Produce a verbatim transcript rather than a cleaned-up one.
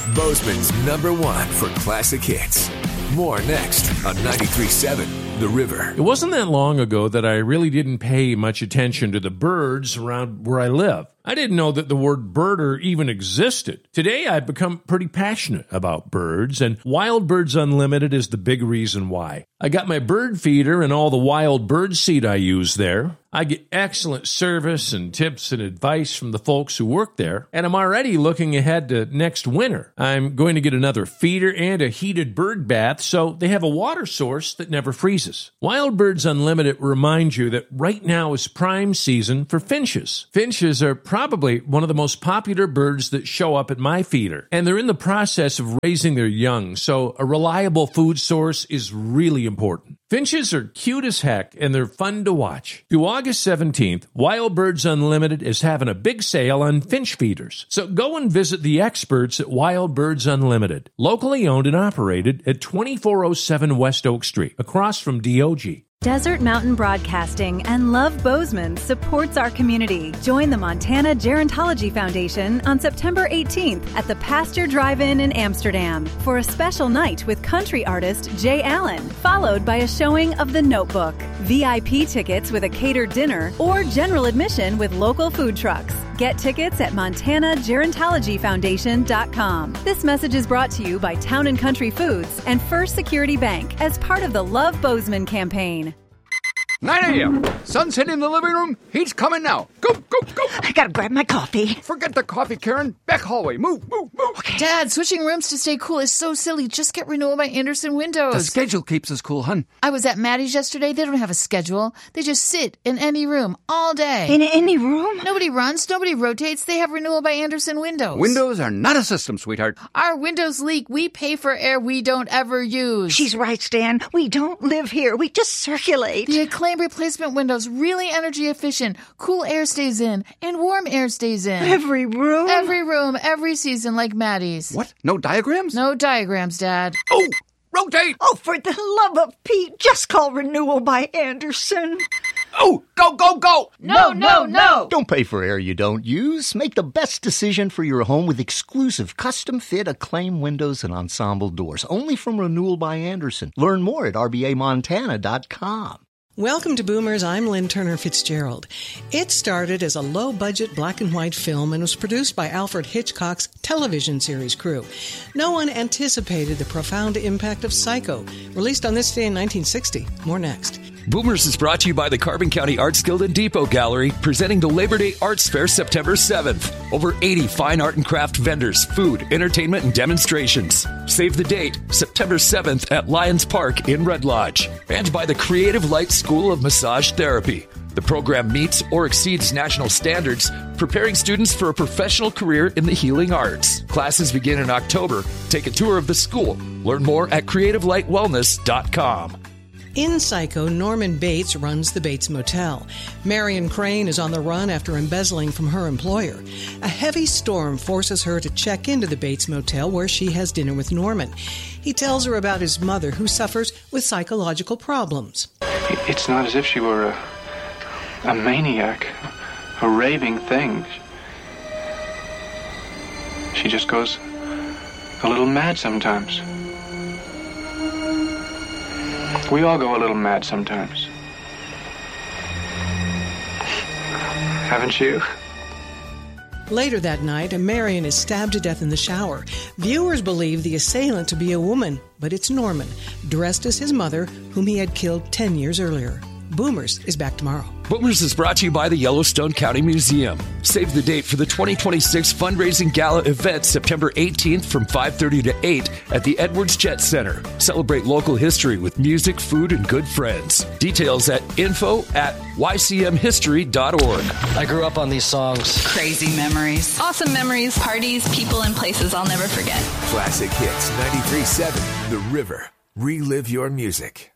Bozeman's number one for classic hits. More next on ninety-three point seven The River. It wasn't that long ago that I really didn't pay much attention to the birds around where I live. I didn't know that the word birder even existed. Today, I've become pretty passionate about birds, and Wild Birds Unlimited is the big reason why. I got my bird feeder and all the wild bird seed I use there. I get excellent service and tips and advice from the folks who work there, and I'm already looking ahead to next winter. I'm going to get another feeder and a heated bird bath, so they have a water source that never freezes. Wild Birds Unlimited reminds you that right now is prime season for finches. Finches are probably one of the most popular birds that show up at my feeder, and they're in the process of raising their young, so a reliable food source is really important. Finches are cute as heck, and they're fun to watch. Through August seventeenth, Wild Birds Unlimited is having a big sale on finch feeders, so go and visit the experts at Wild Birds Unlimited, locally owned and operated at twenty-four oh seven West Oak Street, across from D O G. Desert Mountain Broadcasting and Love Bozeman supports our community. Join the Montana Gerontology Foundation on September eighteenth at the Pasture Drive-In in Amsterdam for a special night with country artist Jay Allen, followed by a showing of The Notebook, V I P tickets with a catered dinner, or general admission with local food trucks. Get tickets at montana gerontology foundation dot com. This message is brought to you by Town and Country Foods and First Security Bank as part of the Love Bozeman campaign. nine a.m. Son's hitting the living room. He's coming now. Go, go, go. I gotta grab my coffee. Forget the coffee, Karen. Back hallway. Move, move, move. Okay. Dad, switching rooms to stay cool is so silly. Just get renewal by Andersen Windows. The schedule keeps us cool, hun. I was at Maddie's yesterday. They don't have a schedule. They just sit in any room all day. In any room? Nobody runs. Nobody rotates. They have renewal by Andersen Windows. Windows are not a system, sweetheart. Our windows leak. We pay for air we don't ever use. She's right, Stan. We don't live here. We just circulate. The Acclaim replacement windows, really energy efficient. Cool air stays in and warm air stays in. Every room? Every room, every season, like Maddie's. What? No diagrams? No diagrams, Dad. Oh, rotate! Oh, for the love of Pete, just call Renewal by Andersen. Oh, go, go, go! No, no, no! Don't pay for air you don't use. Make the best decision for your home with exclusive custom-fit Acclaim windows and ensemble doors. Only from Renewal by Andersen. Learn more at r b a montana dot com. Welcome to Boomers. I'm Lynn Turner Fitzgerald. It started as a low-budget black and white film and was produced by Alfred Hitchcock's television series crew. No one anticipated the profound impact of Psycho, released on this day in nineteen sixty. More next. Boomers is brought to you by the Carbon County Arts Guild and Depot Gallery, presenting the Labor Day Arts Fair September seventh. Over eighty fine art and craft vendors, food, entertainment, and demonstrations. Save the date, September seventh at Lions Park in Red Lodge. And by the Creative Light School of Massage Therapy. The program meets or exceeds national standards, preparing students for a professional career in the healing arts. Classes begin in October. Take a tour of the school. Learn more at creative light wellness dot com. In Psycho, Norman Bates runs the Bates Motel. Marion Crane is on the run after embezzling from her employer. A heavy storm forces her to check into the Bates Motel where she has dinner with Norman. He tells her about his mother who suffers with psychological problems. It's not as if she were a, a maniac, a raving thing. She just goes a little mad sometimes. We all go a little mad sometimes. Haven't you? Later that night, Marion is stabbed to death in the shower. Viewers believe the assailant to be a woman, but it's Norman, dressed as his mother, whom he had killed ten years earlier. Boomers is back tomorrow. Boomers is brought to you by the Yellowstone County Museum. Save the date for the twenty twenty-six Fundraising Gala event September eighteenth from five thirty to eight at the Edwards Jet Center. Celebrate local history with music, food, and good friends. Details at info at y c m history dot org. I grew up on these songs. Crazy memories. Awesome memories. Parties, people, and places I'll never forget. Classic Hits ninety-three point seven The River. Relive your music.